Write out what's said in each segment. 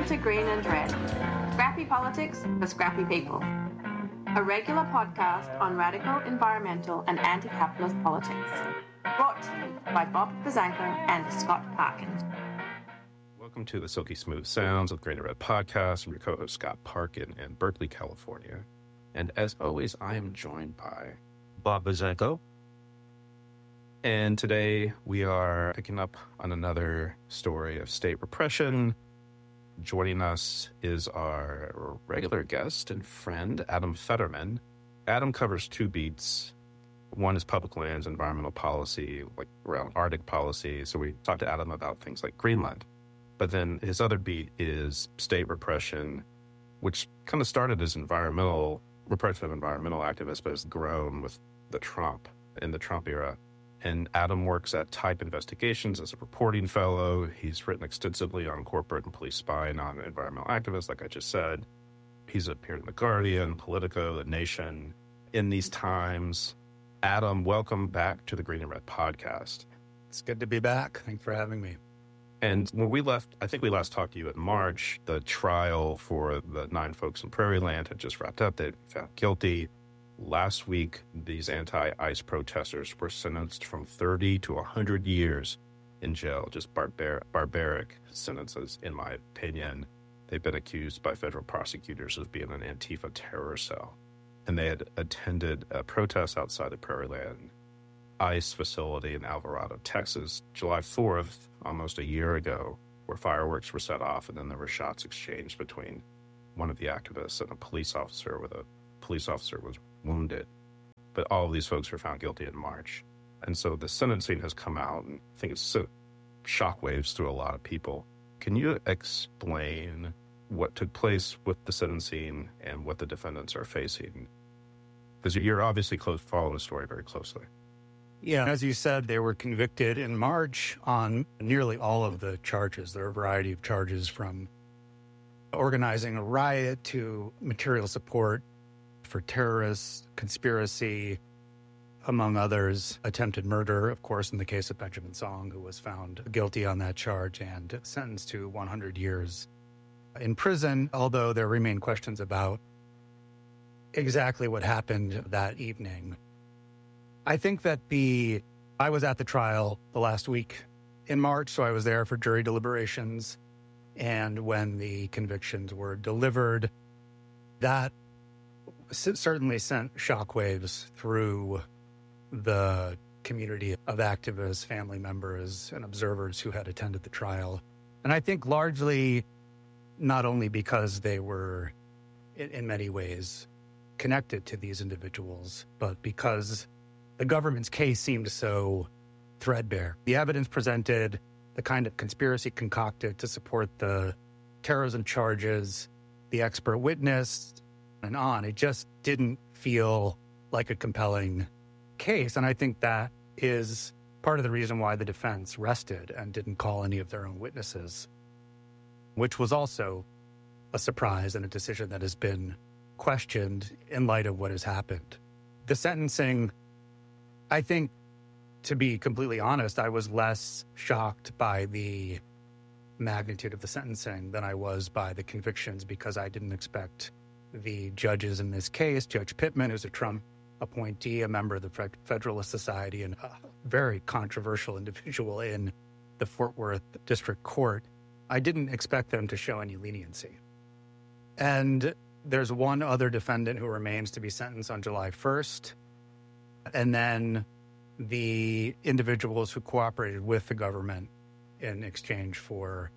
to Green and Red, scrappy politics for scrappy people. A regular podcast on radical, environmental and anti-capitalist politics. Brought to you by Bob Bazanko and Scott Parkin. Welcome to the Silky Smooth Sounds of Green and Red podcast. I'm your co-host Scott Parkin in Berkeley, California. And as always, I am joined by Bob Bazanko. And today we are picking up on another story of state repression. Joining us is our regular guest and friend, Adam Federman. Adam covers two beats. One is public lands, environmental policy, like around Arctic policy. So we talked to Adam about things like Greenland. But then his other beat is state repression, which kind of started as environmental, repression of environmental activists, but has grown with the Trump era. And Adam works at Type Investigations as a reporting fellow. He's written extensively on corporate and police spying on environmental activists, like I just said. He's appeared in The Guardian, Politico, The Nation. In these times, Adam, welcome back to the Green and Red podcast. It's good to be back. Thanks for having me. And when we left, I think we last talked to you in March, the trial for the 9 folks in Prairie Land had just wrapped up. They found guilty. Last week, these anti-ICE protesters were sentenced from 30 to 100 years in jail, just barbaric sentences, in my opinion. They've been accused by federal prosecutors of being an Antifa terror cell. And they had attended a protest outside the Prairie Land ICE facility in Alvarado, Texas, July 4th, almost a year ago, where fireworks were set off and then there were shots exchanged between one of the activists and a police officer, where the police officer was wounded. But all of these folks were found guilty in March. And so the sentencing has come out, and I think it's sent shockwaves through a lot of people. Can you explain what took place with the sentencing and what the defendants are facing? Because you're obviously following the story very closely. Yeah, as you said, they were convicted in March on nearly all of the charges. There are a variety of charges, from organizing a riot to material support for terrorists, conspiracy, among others, attempted murder, of course, in the case of Benjamin Song, who was found guilty on that charge and sentenced to 100 years in prison, although there remain questions about exactly what happened that evening. I think that I was at the trial the last week in March, so I was there for jury deliberations. And when the convictions were delivered, that certainly sent shockwaves through the community of activists, family members, and observers who had attended the trial. And I think largely not only because they were in many ways connected to these individuals, but because the government's case seemed so threadbare. The evidence presented, the kind of conspiracy concocted to support the terrorism charges, the expert witness, and on. It just didn't feel like a compelling case. And I think that is part of the reason why the defense rested and didn't call any of their own witnesses, which was also a surprise and a decision that has been questioned in light of what has happened. The sentencing, I think, to be completely honest, I was less shocked by the magnitude of the sentencing than I was by the convictions, because I didn't expect the judges in this case, Judge Pittman, who's a Trump appointee, a member of the Federalist Society, and a very controversial individual in the Fort Worth District Court, I didn't expect them to show any leniency. And there's one other defendant who remains to be sentenced on July 1st. And then the individuals who cooperated with the government in exchange for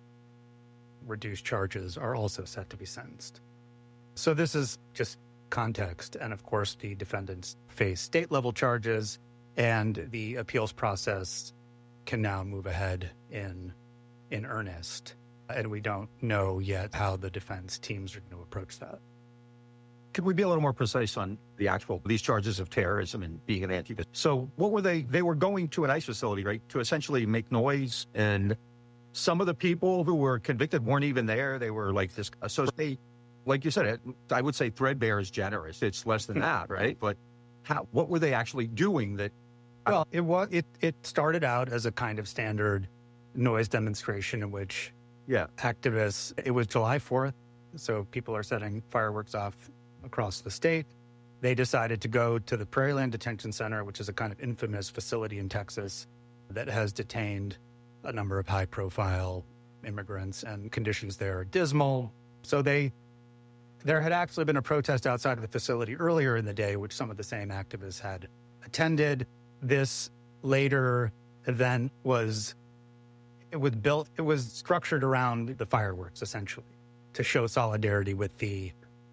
reduced charges are also set to be sentenced. So this is just context. And of course, the defendants face state-level charges, and the appeals process can now move ahead in earnest. And we don't know yet how the defense teams are going to approach that. Could we be a little more precise on these charges of terrorism and being an Antifa? So what were they? They were going to an ICE facility, right, to essentially make noise. And some of the people who were convicted weren't even there. They were like this. So they, like you said, I would say threadbare is generous. It's less than that, right? But what were they actually doing that? Well, it started out as a kind of standard noise demonstration in which activists. It was July 4th, so people are setting fireworks off across the state. They decided to go to the Prairieland Detention Center, which is a kind of infamous facility in Texas that has detained a number of high-profile immigrants, and conditions there are dismal. So there had actually been a protest outside of the facility earlier in the day, which some of the same activists had attended. This later event was structured around the fireworks, essentially, to show solidarity with the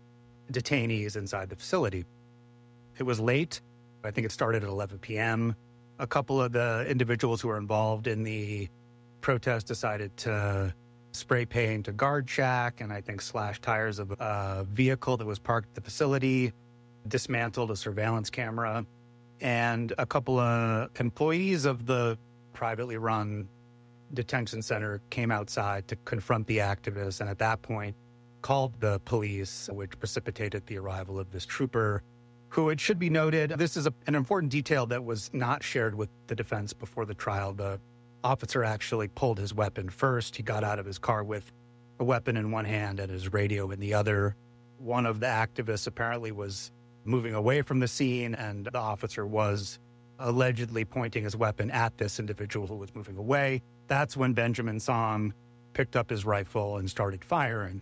detainees inside the facility. It was late. I think it started at 11 p.m. A couple of the individuals who were involved in the protest decided to spray paint a guard shack and I think slash tires of a vehicle that was parked at the facility, dismantled a surveillance camera, and a couple of employees of the privately run detention center came outside to confront the activists, and at that point called the police, which precipitated the arrival of this trooper, who, it should be noted, this is an important detail that was not shared with the defense before the trial. The officer actually pulled his weapon first. He got out of his car with a weapon in one hand and his radio in the other. One of the activists apparently was moving away from the scene, and the officer was allegedly pointing his weapon at this individual who was moving away. That's when Benjamin Song picked up his rifle and started firing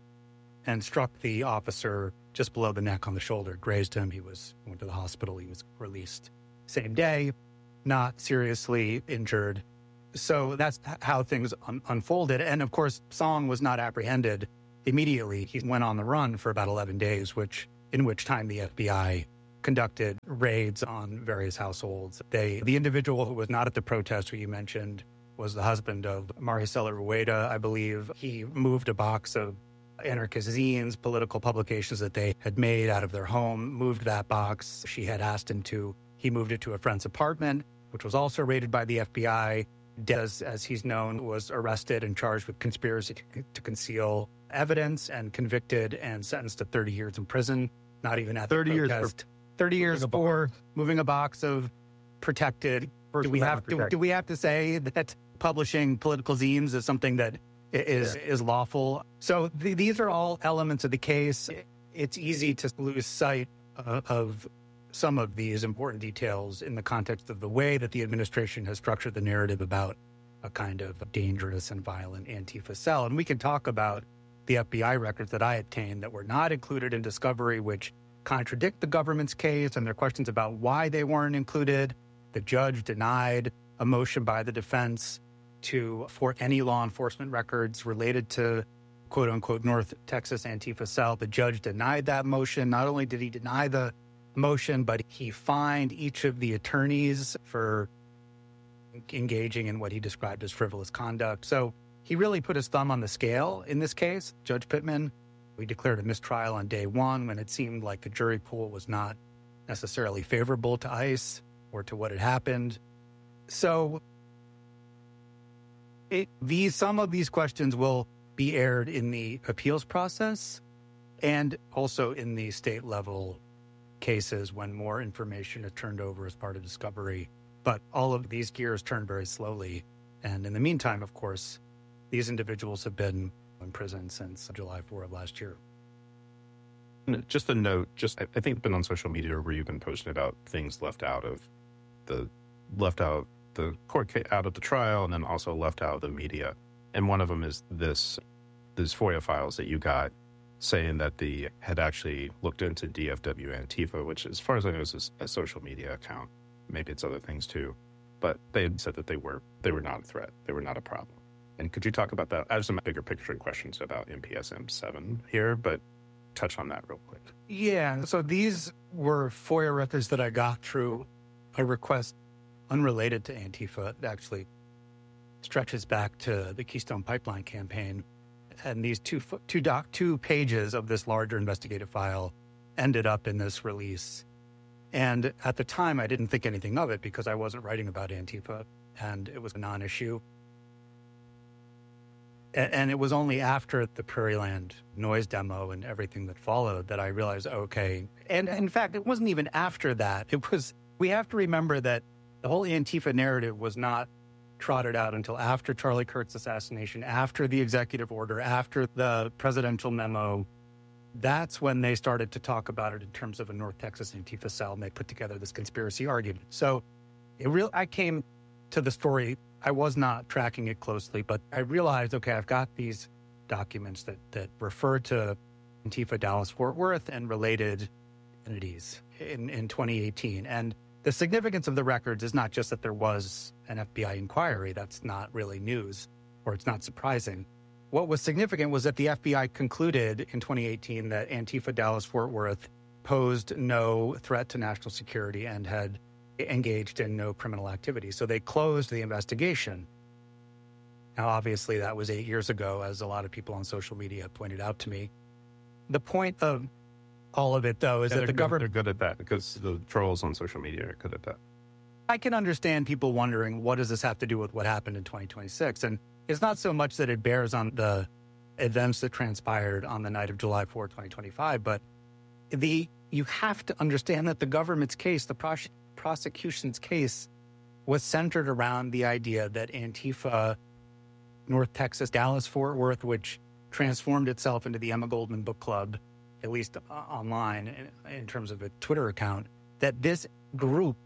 and struck the officer just below the neck on the shoulder, grazed him. He went to the hospital. He was released same day, not seriously injured. So that's how things unfolded. And of course, Song was not apprehended immediately. He went on the run for about 11 days, in which time the FBI conducted raids on various households. The individual who was not at the protest, who you mentioned, was the husband of Maricela Rueda, I believe. He moved a box of anarchist zines, political publications that they had made out of their home, moved that box. She had asked him to. He moved it to a friend's apartment, which was also raided by the FBI. Des, as he's known, was arrested and charged with conspiracy to conceal evidence and convicted and sentenced to 30 years in prison. Not even at 30 years. 30 years for moving a box of protected. Do we have to say that publishing political zines is something that is lawful? So these are all elements of the case. It's easy to lose sight of some of these important details in the context of the way that the administration has structured the narrative about a kind of dangerous and violent Antifa cell. And we can talk about the FBI records that I obtained that were not included in discovery, which contradict the government's case, and there are questions about why they weren't included. The judge denied a motion by the defense for any law enforcement records related to quote unquote North Texas Antifa cell. The judge denied that motion. Not only did he deny the motion, but he fined each of the attorneys for engaging in what he described as frivolous conduct. So he really put his thumb on the scale in this case. Judge Pittman, we declared a mistrial on day one when it seemed like the jury pool was not necessarily favorable to ICE or to what had happened. So some of these questions will be aired in the appeals process and also in the state level cases when more information is turned over as part of discovery. But all of these gears turn very slowly. And in the meantime, of course, these individuals have been in prison since July 4 of last year. Just a note, I think it's been on social media where you've been posting about things left out of the court case, out of the trial, and then also left out of the media. And one of them is these FOIA files that you got saying that they had actually looked into DFW Antifa, which, as far as I know, is a social media account. Maybe it's other things too, but they had said that they were not a threat. They were not a problem. And could you talk about that? I have some bigger picture questions about MPSM 7 here, but touch on that real quick. Yeah. So these were FOIA records that I got through a request unrelated to Antifa. It actually stretches back to the Keystone Pipeline campaign. And these two pages of this larger investigative file ended up in this release. And at the time, I didn't think anything of it because I wasn't writing about Antifa, and it was a non-issue. And it was only after the Prairieland noise demo and everything that followed that I realized, okay. And in fact, it wasn't even after that. We have to remember that the whole Antifa narrative was not trotted out until after Charlie Kirk's assassination, after the executive order, after the presidential memo. That's when they started to talk about it in terms of a North Texas Antifa cell, and they put together this conspiracy argument. So I came to the story. I was not tracking it closely, but I realized, okay, I've got these documents that refer to Antifa Dallas-Fort Worth and related entities in 2018. And the significance of the records is not just that there was an FBI inquiry. That's not really news, or it's not surprising. What was significant was that the FBI concluded in 2018 that Antifa Dallas-Fort Worth posed no threat to national security and had engaged in no criminal activity. So they closed the investigation. Now, obviously, that was 8 years ago, as a lot of people on social media pointed out to me. The point of all of it, though, is that the government... They're good at that because the trolls on social media are good at that. I can understand people wondering, what does this have to do with what happened in 2026? And it's not so much that it bears on the events that transpired on the night of July 4, 2025, but you have to understand that the government's case, the prosecution's case, was centered around the idea that Antifa, North Texas, Dallas-Fort Worth, which transformed itself into the Emma Goldman Book Club, at least online in terms of a Twitter account, that this group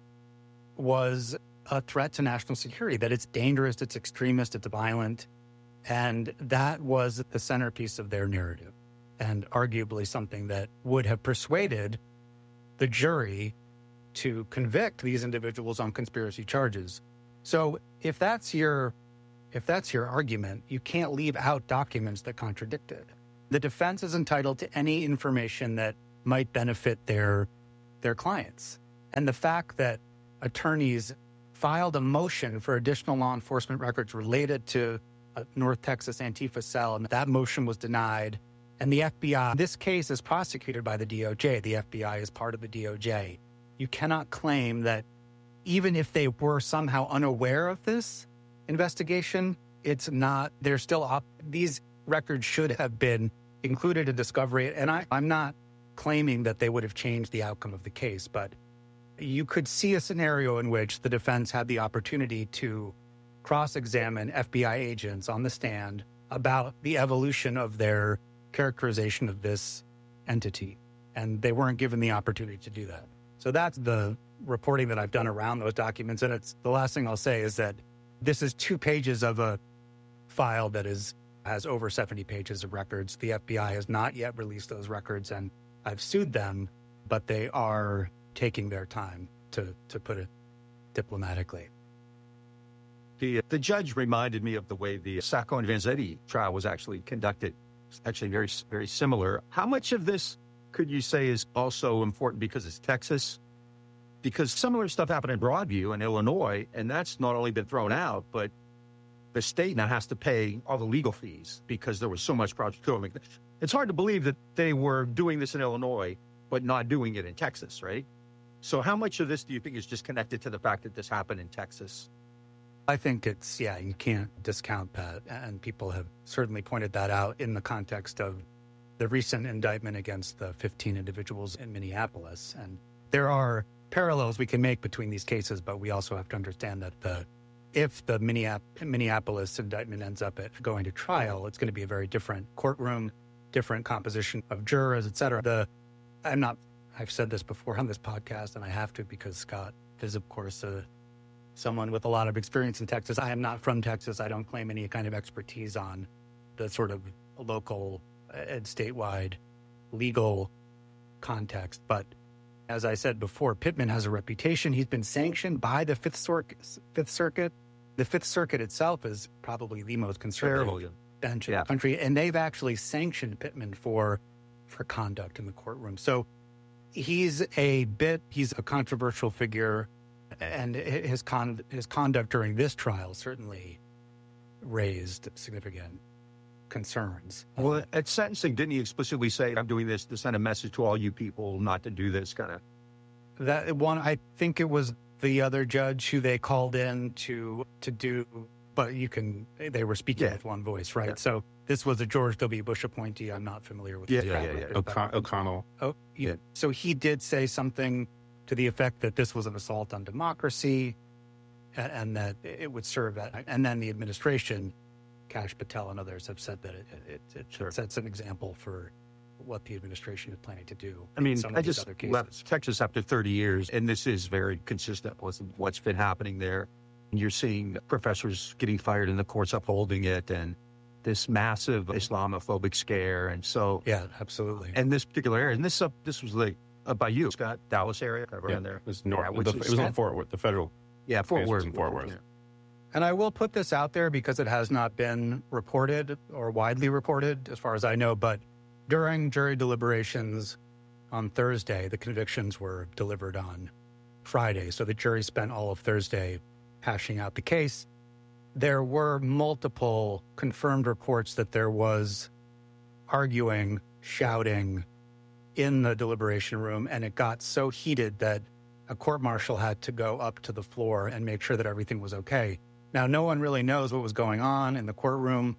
was a threat to national security, that it's dangerous, it's extremist, it's violent. And that was the centerpiece of their narrative, and arguably something that would have persuaded the jury to convict these individuals on conspiracy charges. So if that's your argument, you can't leave out documents that contradict it. The defense is entitled to any information that might benefit their clients. And the fact that attorneys filed a motion for additional law enforcement records related to a North Texas Antifa cell, and that motion was denied. And the FBI, this case is prosecuted by the DOJ. The FBI is part of the DOJ. You cannot claim that even if they were somehow unaware of this investigation, it's not, they're still these records should have been included in discovery. And I'm not claiming that they would have changed the outcome of the case, but you could see a scenario in which the defense had the opportunity to cross-examine FBI agents on the stand about the evolution of their characterization of this entity. And they weren't given the opportunity to do that. So that's the reporting that I've done around those documents. And it's the last thing I'll say is that this is 2 pages of a file that has over 70 pages of records. The FBI has not yet released those records, and I've sued them, but they are taking their time, to put it diplomatically. The judge reminded me of the way the Sacco and Vanzetti trial was actually conducted. It's actually very, very similar. How much of this could you say is also important because it's Texas? Because similar stuff happened in Broadview in Illinois, and that's not only been thrown out, but the state now has to pay all the legal fees because there was so much prosecution. It's hard to believe that they were doing this in Illinois, but not doing it in Texas, right? So how much of this do you think is just connected to the fact that this happened in Texas? I think you can't discount that. And people have certainly pointed that out in the context of the recent indictment against the 15 individuals in Minneapolis. And there are parallels we can make between these cases, but we also have to understand that if the Minneapolis indictment ends up going to trial, it's going to be a very different courtroom, different composition of jurors, et cetera. I've said this before on this podcast, and I have to because Scott is, of course, someone with a lot of experience in Texas. I am not from Texas. I don't claim any kind of expertise on the sort of local and statewide legal context. But as I said before, Pittman has a reputation. He's been sanctioned by the Fifth Circuit. The Fifth Circuit itself is probably the most conservative bench in the country, and they've actually sanctioned Pittman for conduct in the courtroom. So he's a controversial figure, and his conduct during this trial certainly raised significant concerns. Well, at sentencing, didn't he explicitly say, I'm doing this to send a message to all you people not to do this kind of? That one, I think it was the other judge who they called in to do, but they were speaking with one voice, right? Yeah. So this was a George W. Bush appointee. I'm not familiar with this. O'Connell. Oh, yeah. So he did say something to the effect that this was an assault on democracy. and that it would serve at. And then the administration, Kash Patel and others have said that it sets an example for what the administration is planning to do. I mean, some I of these just other cases. left Texas after 30 years, and this is very consistent with what's been happening there. You're seeing professors getting fired and the courts upholding it, and this massive Islamophobic scare. And so, Yeah, absolutely. and this particular area, and this was like by you, Scott, Dallas area, around there. It was north. Yeah, which it was on Fort Worth, the federal. Yeah, Fort base Worth. was in Fort Worth. Yeah. And I will put this out there because it has not been reported or widely reported, as far as I know. But during jury deliberations on Thursday, the convictions were delivered on Friday. So the jury spent all of Thursday hashing out the case. There were multiple confirmed reports that there was arguing, shouting in the deliberation room, and it got so heated that a court-martial had to go up to the floor and make sure that everything was okay. Now, no one really knows what was going on in the courtroom,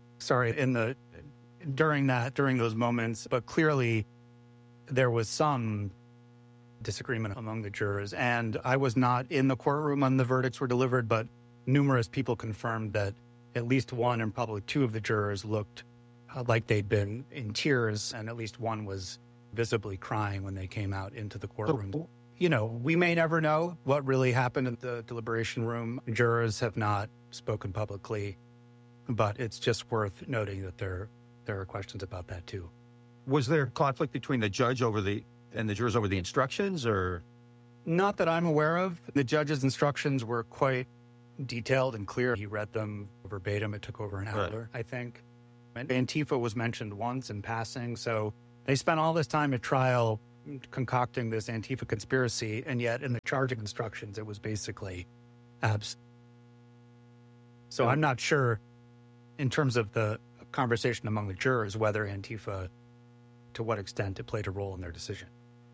during those moments, but clearly there was some disagreement among the jurors. And I was not in the courtroom when the verdicts were delivered, but numerous people confirmed that at least one and probably two of the jurors looked like they'd been in tears, and at least one was visibly crying when they came out into the courtroom. You know, we may never know what really happened in the deliberation room. Jurors have not spoken publicly, but it's just worth noting that there are questions about that too. Was there conflict between the judge and the jurors over the instructions, or? Not that I'm aware of. The judge's instructions were quite detailed and clear. He read them verbatim. It took over an hour, I think. And Antifa was mentioned once in passing. So they spent all this time at trial concocting this Antifa conspiracy, and yet in the charging instructions, it was basically absent. So I'm not sure, in terms of the conversation among the jurors, whether Antifa, to what extent it played a role in their decision.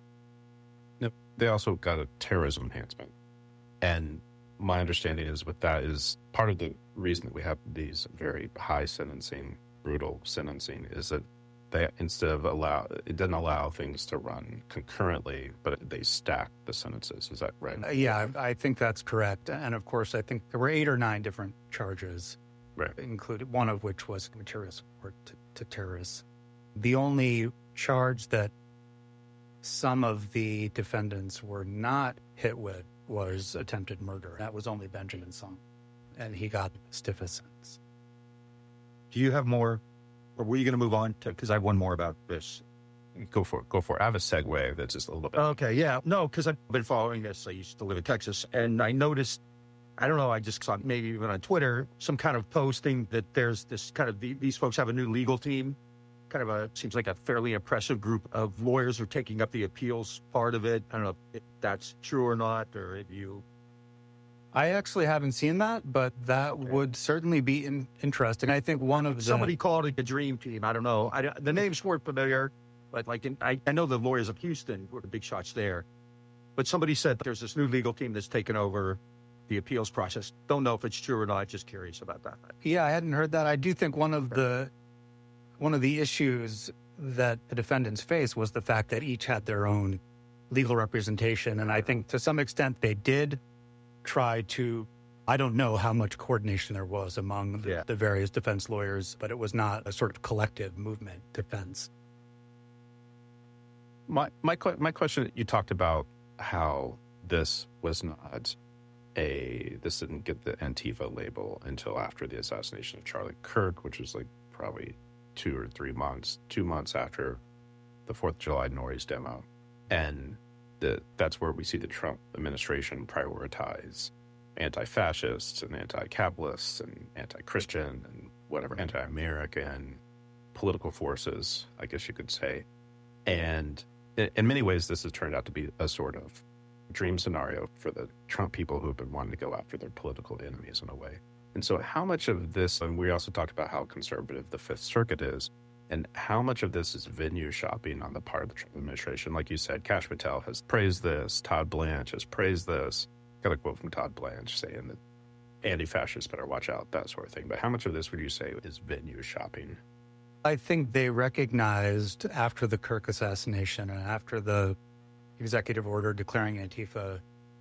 They also got a terrorism enhancement. And my understanding is with that is part of the reason that we have these very high sentencing, brutal sentencing, is that they, it doesn't allow things to run concurrently, but they stack the sentences. Is that right? Yeah, I think that's correct. And of course, I think there were 8 or 9 different charges, Right. included one of which was material support to terrorists. The only charge that some of the defendants were not hit with was attempted murder. That was only Benjamin Song, and he got stiffest sentence. Do you have more, or were you going to move on to? Because I have one more about this. Go for it. I have a segue that's just a little bit. Okay, yeah, no, because I've been following this. I used to live in Texas, and I noticed. I don't know. I just saw maybe even on Twitter some kind of posting that there's this kind of these folks have a new legal team. Kind of seems like a fairly impressive group of lawyers who are taking up the appeals part of it. I don't know if that's true or not, or if you. I actually haven't seen that, but that would certainly be interesting. I think one of the... Somebody called it a dream team. I don't know. The names weren't familiar, but I know the lawyers of Houston were the big shots there. But somebody said there's this new legal team that's taken over the appeals process. Don't know if it's true or not. Just curious about that. Yeah, I hadn't heard that. I do think one of the issues that the defendants faced was the fact that each had their own legal representation. And I think to some extent they did try to, I don't know how much coordination there was among the various defense lawyers, but it was not a sort of collective movement defense. My question, you talked about how this was not this didn't get the Antifa label until after the assassination of Charlie Kirk, which was like probably 2 or 3 months, 2 months after the 4th of July Norris demo. And that's where we see the Trump administration prioritize anti-fascists and anti-capitalists and anti-Christian and whatever, anti-American political forces, I guess you could say. And in many ways, this has turned out to be a sort of dream scenario for the Trump people who have been wanting to go after their political enemies in a way. And so how much of this, and we also talked about how conservative the Fifth Circuit is, and how much of this is venue shopping on the part of the Trump administration? Like you said, Kash Patel has praised this. Todd Blanche has praised this. Got a quote from Todd Blanche saying that anti-fascists better watch out, that sort of thing. But how much of this would you say is venue shopping? I think they recognized after the Kirk assassination and after the executive order declaring Antifa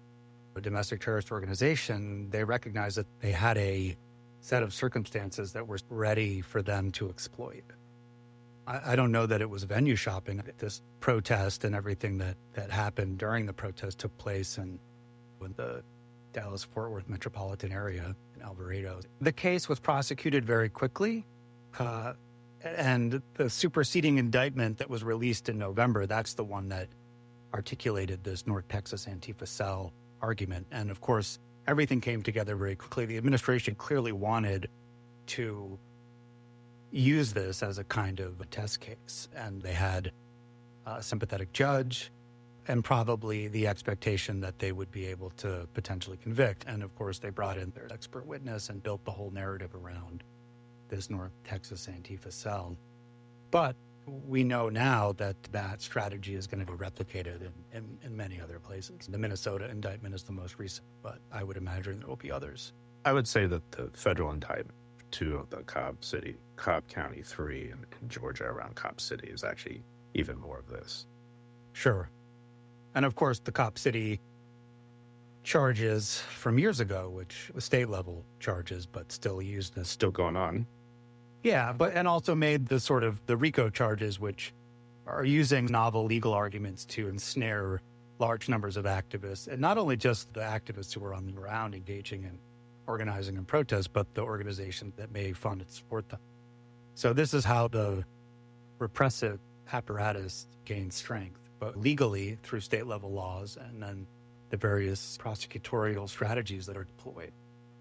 a domestic terrorist organization, they recognized that they had a set of circumstances that were ready for them to exploit. I don't know that it was venue shopping. This protest and everything that happened during the protest took place in the Dallas-Fort Worth metropolitan area in Alvarado. The case was prosecuted very quickly, and the superseding indictment that was released in November, that's the one that articulated this North Texas Antifa cell argument. And of course, everything came together very quickly. The administration clearly wanted to use this as a kind of a test case. And they had a sympathetic judge and probably the expectation that they would be able to potentially convict. And of course, they brought in their expert witness and built the whole narrative around this North Texas Antifa cell. But we know now that that strategy is going to be replicated in many other places. The Minnesota indictment is the most recent, but I would imagine there will be others. I would say that the federal indictment, 2 of the Cobb County 3 in Georgia around Cobb City is actually even more of this. Sure. And of course, the Cobb City charges from years ago, which was state level charges, but still used as Still going on. Yeah, and also made the sort of the RICO charges, which are using novel legal arguments to ensnare large numbers of activists, and not only just the activists who are on the ground engaging in organizing and protest, but the organizations that may fund and support them. So this is how the repressive apparatus gains strength, but legally through state level laws and then the various prosecutorial strategies that are deployed.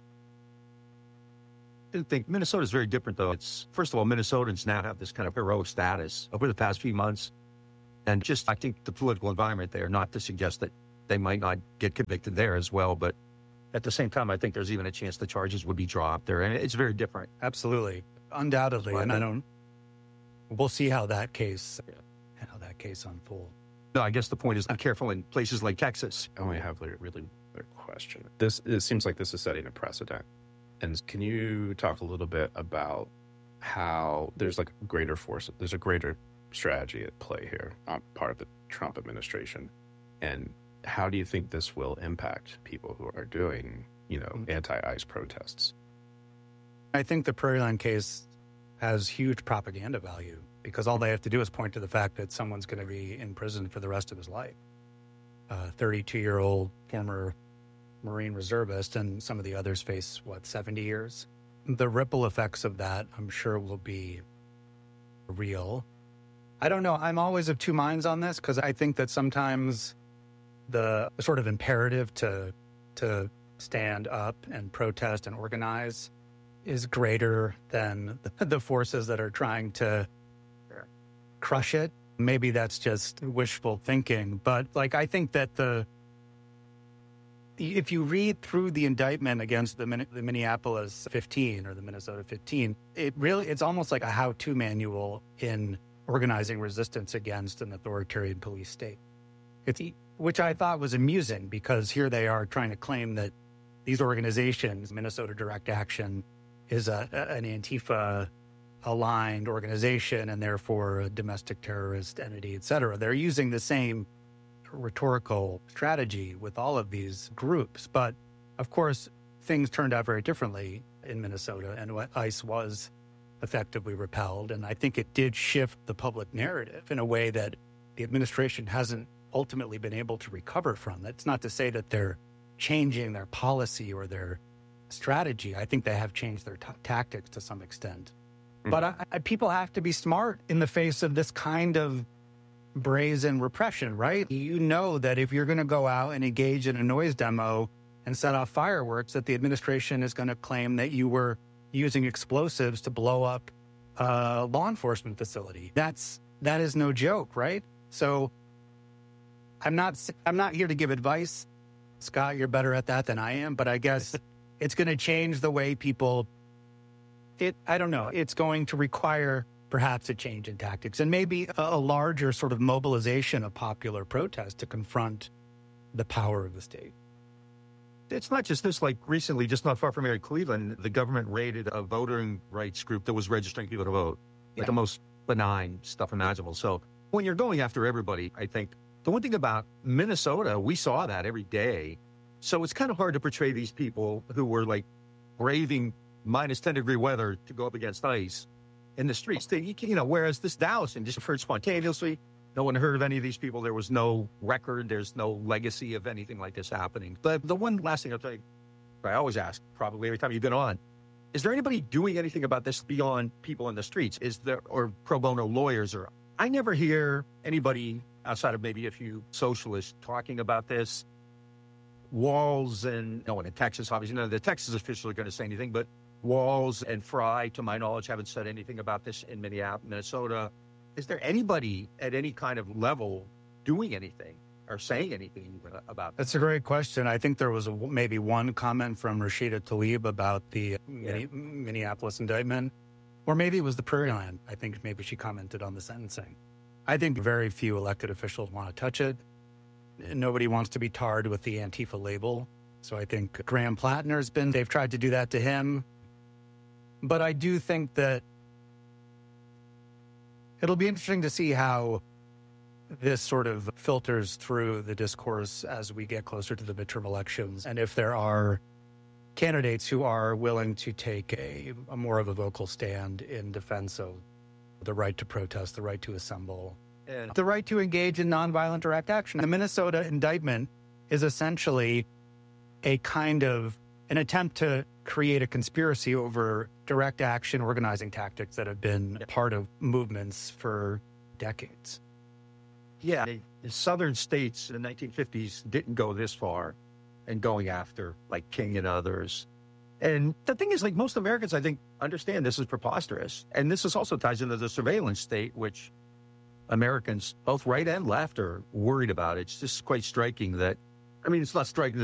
I think Minnesota is very different, though. It's, first of all, Minnesotans now have this kind of heroic status over the past few months. And just, I think the political environment there, not to suggest that they might not get convicted there as well, but at the same time, I think there's even a chance the charges would be dropped there. And it's very different. Absolutely. Undoubtedly. And we'll see how that case unfolds. No, I guess the point is be careful in places like Texas. I only have a really quick question. It seems like this is setting a precedent. And can you talk a little bit about how there's like greater force, there's a greater strategy at play here on part of the Trump administration? And how do you think this will impact people who are doing, anti-ICE protests? I think the Prairieland case has huge propaganda value because all they have to do is point to the fact that someone's going to be in prison for the rest of his life. A 32-year-old former Marine reservist, and some of the others face, 70 years? The ripple effects of that, I'm sure, will be real. I don't know. I'm always of two minds on this because I think that sometimes the sort of imperative to stand up and protest and organize is greater than the forces that are trying to crush it. Maybe that's just wishful thinking, but I think that if you read through the indictment against the Minneapolis 15 or the Minnesota 15, it's almost like a how-to manual in organizing resistance against an authoritarian police state. Which I thought was amusing because here they are trying to claim that these organizations, Minnesota Direct Action, is an Antifa-aligned organization and therefore a domestic terrorist entity, et cetera. They're using the same rhetorical strategy with all of these groups. But of course, things turned out very differently in Minnesota, and ICE was effectively repelled. And I think it did shift the public narrative in a way that the administration hasn't ultimately been able to recover from. That's not to say that they're changing their policy or their strategy. I think they have changed their tactics to some extent. Mm-hmm. But people have to be smart in the face of this kind of brazen repression, right? You know that if you're going to go out and engage in a noise demo and set off fireworks, that the administration is going to claim that you were using explosives to blow up a law enforcement facility. That is no joke, right? So I'm not here to give advice. Scott, you're better at that than I am, but I guess it's going to change the way people. I don't know. It's going to require perhaps a change in tactics and maybe a larger sort of mobilization of popular protest to confront the power of the state. It's not just this. Like recently, just not far from here in Cleveland, the government raided a voting rights group that was registering people to vote. Like the most benign stuff imaginable. So when you're going after everybody, I think the one thing about Minnesota, we saw that every day. So it's kind of hard to portray these people who were like braving minus 10-degree weather to go up against ice in the streets. Whereas this Dowson just occurred spontaneously. No one heard of any of these people. There was no record. There's no legacy of anything like this happening. But the one last thing I'll tell you, I always ask probably every time you've been on, is there anybody doing anything about this beyond people in the streets? Or pro bono lawyers? Or I never hear anybody outside of maybe a few socialists talking about this. Walz and no one in Texas, obviously, none of the Texas officials are going to say anything, but Walz and Fry, to my knowledge, haven't said anything about this in Minnesota. Is there anybody at any kind of level doing anything or saying anything about this? That's a great question. I think there was maybe one comment from Rashida Tlaib about the Minneapolis indictment, or maybe it was the Prairie Land. I think maybe she commented on the sentencing. I think very few elected officials want to touch it. Nobody wants to be tarred with the Antifa label. So I think Graham they've tried to do that to him. But I do think that it'll be interesting to see how this sort of filters through the discourse as we get closer to the midterm elections. And if there are candidates who are willing to take a more of a vocal stand in defense of the right to protest, the right to assemble, and the right to engage in nonviolent direct action. The Minnesota indictment is essentially a kind of an attempt to create a conspiracy over direct action organizing tactics that have been part of movements for decades. Yeah, the southern states in the 1950s didn't go this far and going after like King and others. And the thing is, like, most Americans, I think, understand this is preposterous. And this is also ties into the surveillance state, which Americans, both right and left, are worried about. It's just quite striking that, I mean, it's not striking